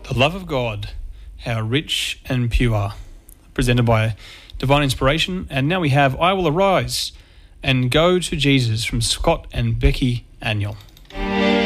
The Love of God, How Rich and Pure, presented by Divine Inspiration. And now we have I Will Arise and Go to Jesus from Scott and Becky Aniel.